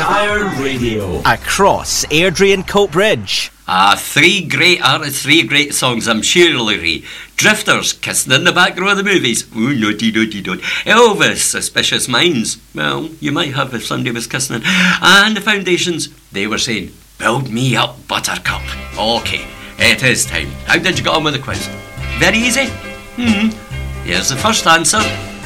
Iron Radio. Across Airdrie and Coatbridge. Three great artists, three great songs, I'm surely re. Drifters, Kissing in the Back Row of the Movies. Ooh, naughty, naughty, naughty. Elvis, Suspicious Minds. Well, you might have if somebody was kissing it. And the Foundations, they were saying, build me up, Buttercup. Okay, it is time. How did you get on with the quiz? Very easy? Here's the first answer.